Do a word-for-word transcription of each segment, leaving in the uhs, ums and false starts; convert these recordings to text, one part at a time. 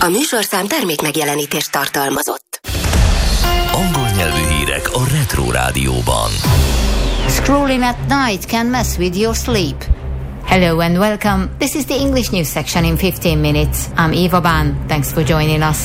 A műsorszám termék megjelenítést tartalmazott. Angol nyelvű hírek a Retro Rádióban. Scrolling at night can mess with your sleep. Hello and welcome. This is the English news section in fifteen minutes. I'm Eva Ban. Thanks for joining us.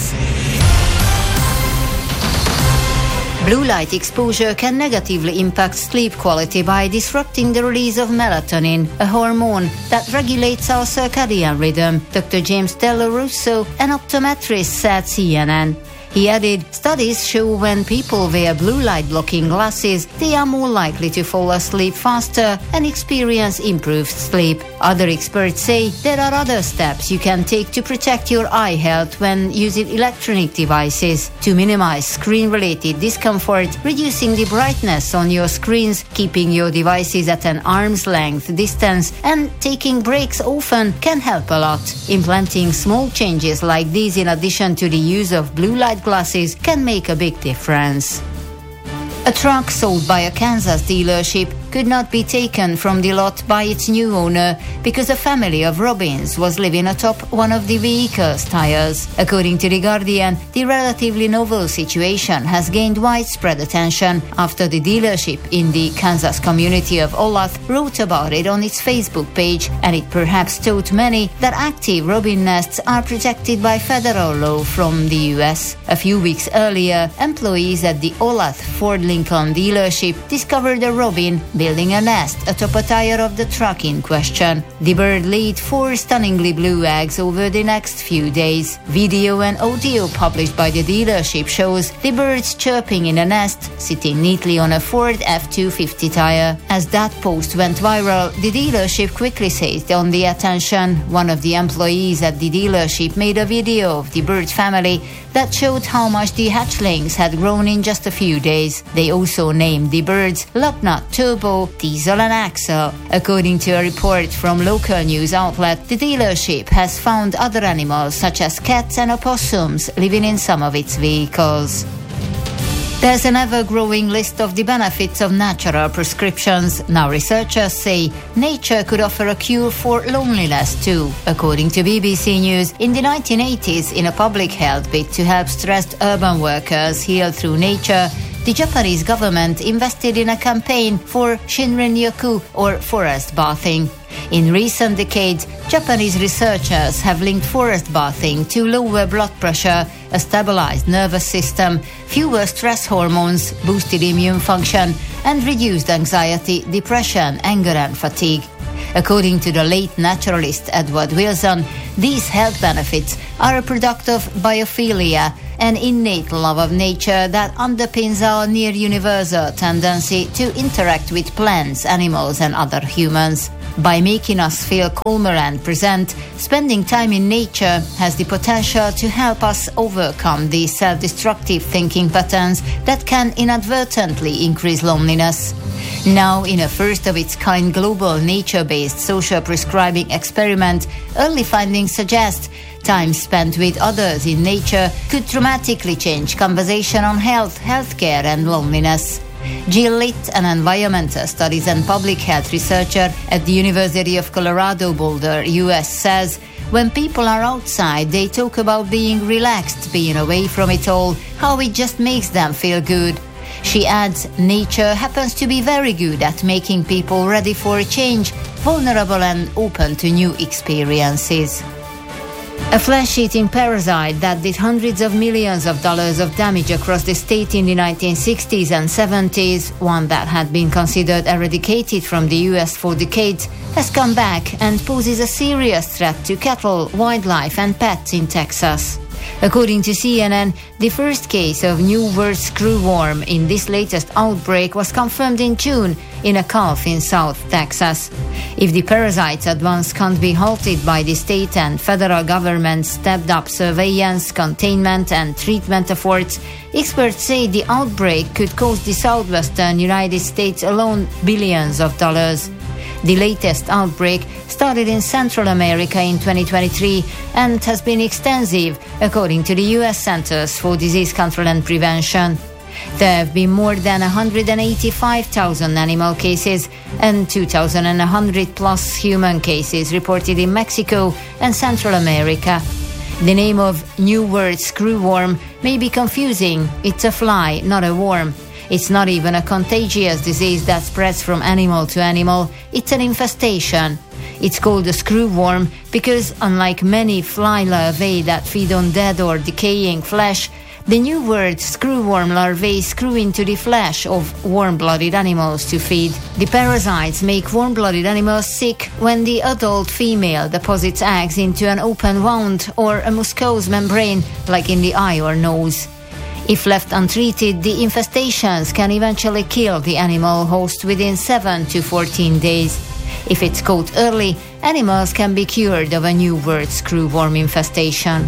Blue light exposure can negatively impact sleep quality by disrupting the release of melatonin, a hormone that regulates our circadian rhythm, Doctor James Della Russo, an optometrist, said C N N. He added, studies show when people wear blue light blocking glasses, they are more likely to fall asleep faster and experience improved sleep. Other experts say there are other steps you can take to protect your eye health when using electronic devices, to minimize screen-related discomfort, reducing the brightness on your screens, keeping your devices at an arm's length distance, and taking breaks often can help a lot. Implementing small changes like these in addition to the use of blue light glasses can make a big difference. A truck sold by a Kansas dealership could not be taken from the lot by its new owner because a family of robins was living atop one of the vehicle's tires. According to The Guardian, the relatively novel situation has gained widespread attention after the dealership in the Kansas community of Olathe wrote about it on its Facebook page, and it perhaps taught many that active robin nests are protected by federal law from the U S. A few weeks earlier, employees at the Olathe Ford Lincoln dealership discovered a robin building a nest atop a tire of the truck in question. The bird laid four stunningly blue eggs over the next few days. Video and audio published by the dealership shows the birds chirping in a nest, sitting neatly on a Ford F two fifty tire. As that post went viral, the dealership quickly seized on the attention. One of the employees at the dealership made a video of the bird family that showed how much the hatchlings had grown in just a few days. They also named the birds Lupnut Turbo, Diesel and Axel. According to a report from local news outlet, the dealership has found other animals such as cats and opossums living in some of its vehicles. There's an ever-growing list of the benefits of natural prescriptions. Now researchers say nature could offer a cure for loneliness too. According to B B C News, in the nineteen eighties, in a public health bid to help stressed urban workers heal through nature, the Japanese government invested in a campaign for Shinrin-yoku, or forest bathing. In recent decades, Japanese researchers have linked forest bathing to lower blood pressure, a stabilized nervous system, fewer stress hormones, boosted immune function, and reduced anxiety, depression, anger, and fatigue. According to the late naturalist Edward Wilson, these health benefits are a product of biophilia, an innate love of nature that underpins our near-universal tendency to interact with plants, animals, and other humans. By making us feel calmer and present, spending time in nature has the potential to help us overcome the self-destructive thinking patterns that can inadvertently increase loneliness. Now, in a first-of-its-kind global nature-based social prescribing experiment, early findings suggest time spent with others in nature could dramatically change conversation on health, healthcare, and loneliness. Jill Litt, an environmental studies and public health researcher at the University of Colorado Boulder, U S, says, when people are outside, they talk about being relaxed, being away from it all, how it just makes them feel good. She adds, nature happens to be very good at making people ready for a change, vulnerable and open to new experiences. A flesh-eating parasite that did hundreds of millions of dollars of damage across the state in the nineteen sixties and seventies, one that had been considered eradicated from the U S for decades, has come back and poses a serious threat to cattle, wildlife and pets in Texas. According to C N N, the first case of New World screwworm in this latest outbreak was confirmed in June in a calf in South Texas. If the parasite's advance can't be halted by the state and federal government's stepped-up surveillance, containment and treatment efforts, experts say the outbreak could cost the southwestern United States alone billions of dollars. The latest outbreak started in Central America in twenty twenty-three and has been extensive, according to the U S Centers for Disease Control and Prevention. There have been more than one hundred eighty-five thousand animal cases and two thousand one hundred plus human cases reported in Mexico and Central America. The name of new word screwworm may be confusing. It's a fly, not a worm. It's not even a contagious disease that spreads from animal to animal. It's an infestation. It's called a screwworm because, unlike many fly larvae that feed on dead or decaying flesh, the new word screwworm larvae screw into the flesh of warm-blooded animals to feed. The parasites make warm-blooded animals sick when the adult female deposits eggs into an open wound or a mucous membrane, like in the eye or nose. If left untreated, the infestations can eventually kill the animal host within seven to fourteen days. If it's caught early, animals can be cured of a new word screwworm infestation.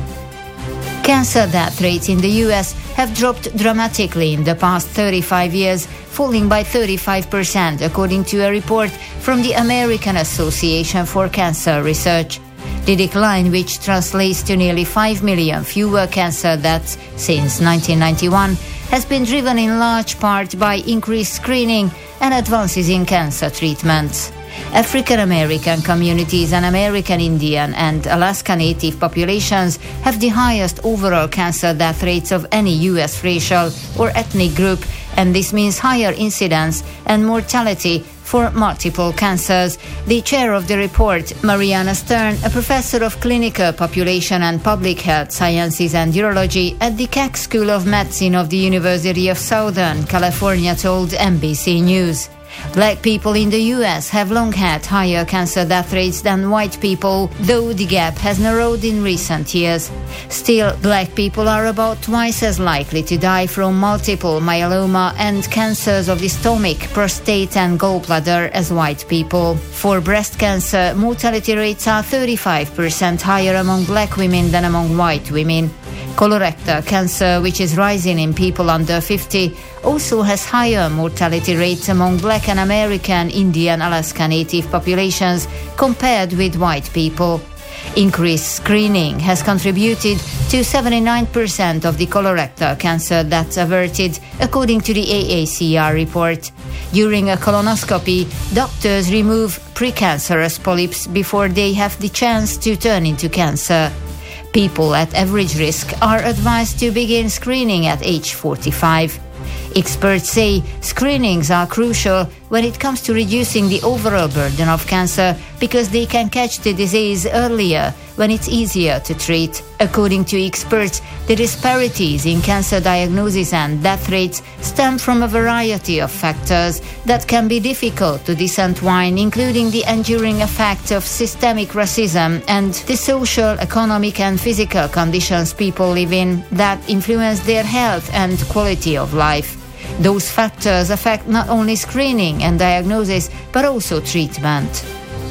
Cancer death rates in the U S have dropped dramatically in the past thirty-five years, falling by thirty-five percent according to a report from the American Association for Cancer Research. The decline, which translates to nearly five million fewer cancer deaths since nineteen ninety-one, has been driven in large part by increased screening and advances in cancer treatments. African American communities and American Indian and Alaska Native populations have the highest overall cancer death rates of any U S racial or ethnic group, and this means higher incidence and mortality for multiple cancers. The chair of the report, Mariana Stern, a professor of clinical population and public health sciences and urology at the Keck School of Medicine of the University of Southern California, told N B C News. Black people in the U S have long had higher cancer death rates than white people, though the gap has narrowed in recent years. Still, black people are about twice as likely to die from multiple myeloma and cancers of the stomach, prostate and gallbladder as white people. For breast cancer, mortality rates are thirty-five percent higher among black women than among white women. Colorectal cancer, which is rising in people under fifty, also has higher mortality rates among Black and American, Indian, Alaska Native populations compared with white people. Increased screening has contributed to seventy-nine percent of the colorectal cancer deaths averted, according to the A A C R report. During a colonoscopy, doctors remove precancerous polyps before they have the chance to turn into cancer. People at average risk are advised to begin screening at age forty-five. Experts say screenings are crucial when it comes to reducing the overall burden of cancer because they can catch the disease earlier when it's easier to treat. According to experts, the disparities in cancer diagnosis and death rates stem from a variety of factors that can be difficult to disentwine, including the enduring effect of systemic racism and the social, economic and physical conditions people live in that influence their health and quality of life. Those factors affect not only screening and diagnosis, but also treatment.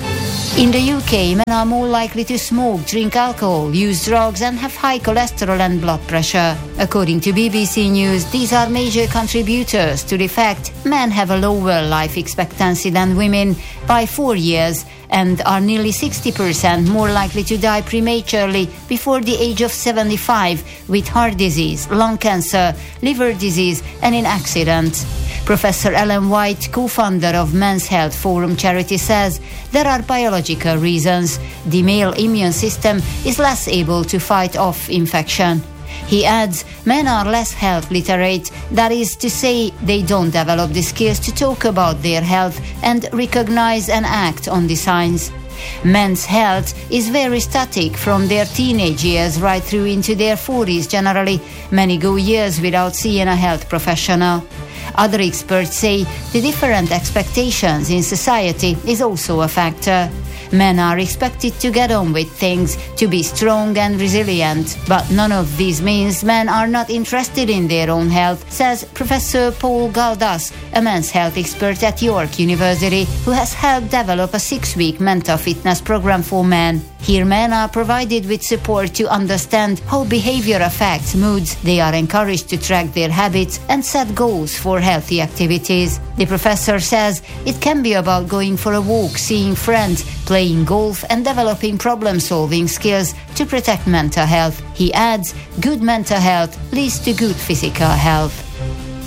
In the U K, men are more likely to smoke, drink alcohol, use drugs and have high cholesterol and blood pressure. According to B B C News, these are major contributors to the fact men have a lower life expectancy than women by four years and are nearly sixty percent more likely to die prematurely before the age of seventy-five with heart disease, lung cancer, liver disease and in accidents. Professor Ellen White, co-founder of Men's Health Forum charity, says there are biological reasons. The male immune system is less able to fight off infection. He adds, men are less health literate, that is to say, they don't develop the skills to talk about their health and recognize and act on the signs. Men's health is very static from their teenage years right through into their forties generally. Many go years without seeing a health professional. Other experts say the different expectations in society is also a factor. Men are expected to get on with things, to be strong and resilient, but none of these means men are not interested in their own health, says Professor Paul Galdas, a men's health expert at York University, who has helped develop a six-week mental fitness program for men. Here men are provided with support to understand how behavior affects moods. They are encouraged to track their habits and set goals for healthy activities. The professor says it can be about going for a walk, seeing friends, playing golf and developing problem-solving skills to protect mental health. He adds, good mental health leads to good physical health.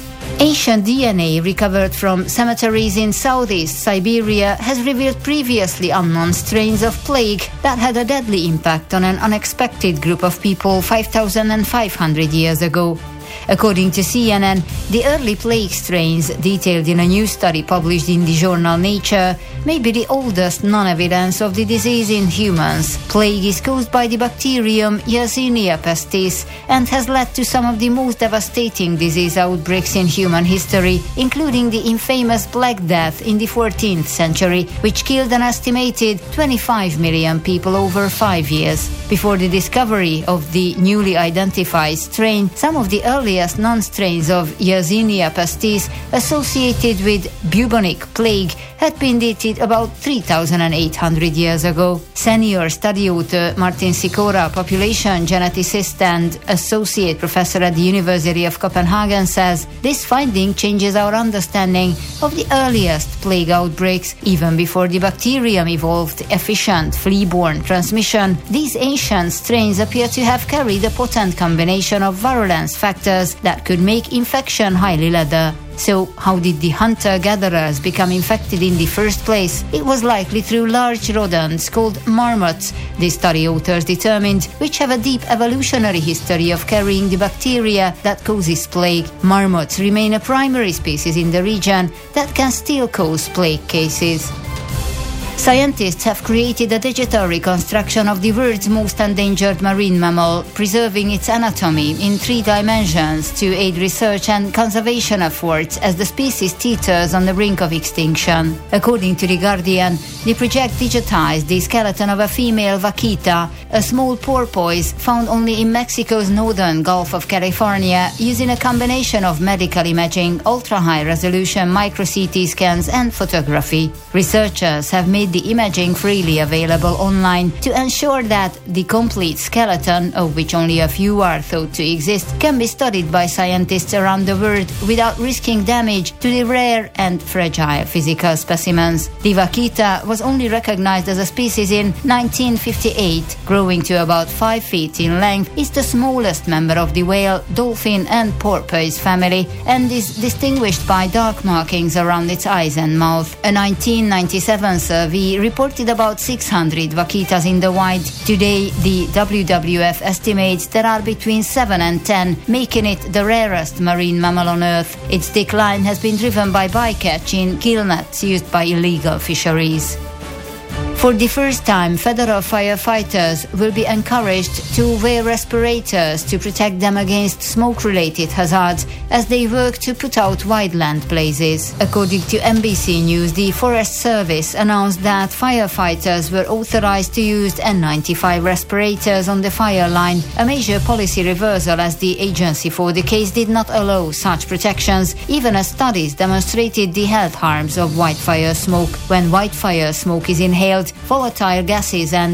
Ancient D N A recovered from cemeteries in southeast Siberia has revealed previously unknown strains of plague that had a deadly impact on an unexpected group of people five thousand five hundred years ago. According to C N N, the early plague strains, detailed in a new study published in the journal Nature, may be the oldest non-evidence of the disease in humans. Plague is caused by the bacterium Yersinia pestis and has led to some of the most devastating disease outbreaks in human history, including the infamous Black Death in the fourteenth century, which killed an estimated twenty-five million people over five years. Before the discovery of the newly identified strain, some of the earliest non-strains of Yersinia pestis associated with bubonic plague had been dated about three thousand eight hundred years ago. Senior study author Martin Sikora, population geneticist and associate professor at the University of Copenhagen, says this finding changes our understanding of the earliest plague outbreaks. Even before the bacterium evolved efficient flea-borne transmission, these ancient strains appear to have carried a potent combination of virulence factors that could make infection highly lethal. So, how did the hunter-gatherers become infected in the first place? It was likely through large rodents called marmots, the study authors determined, which have a deep evolutionary history of carrying the bacteria that causes plague. Marmots remain a primary species in the region that can still cause plague cases. Scientists have created a digital reconstruction of the world's most endangered marine mammal, preserving its anatomy in three dimensions to aid research and conservation efforts as the species teeters on the brink of extinction. According to The Guardian, the project digitized the skeleton of a female vaquita, a small porpoise found only in Mexico's northern Gulf of California, using a combination of medical imaging, ultra-high-resolution micro-C T scans and photography. Researchers have made the imaging freely available online to ensure that the complete skeleton, of which only a few are thought to exist, can be studied by scientists around the world without risking damage to the rare and fragile physical specimens. The vaquita was only recognized as a species in nineteen fifty-eight, growing to about five feet in length, is the smallest member of the whale, dolphin and porpoise family, and is distinguished by dark markings around its eyes and mouth. A nineteen ninety-seven survey reported about six hundred vaquitas in the wild. Today, the W W F estimates there are between seven and ten, making it the rarest marine mammal on Earth. Its decline has been driven by bycatch in gill nets used by illegal fisheries. For the first time, federal firefighters will be encouraged to wear respirators to protect them against smoke-related hazards as they work to put out wildland blazes. According to N B C News, the Forest Service announced that firefighters were authorized to use N ninety-five respirators on the fire line, a major policy reversal as the agency for the case did not allow such protections, even as studies demonstrated the health harms of wildfire smoke. When wildfire smoke is inhaled, volatile gases and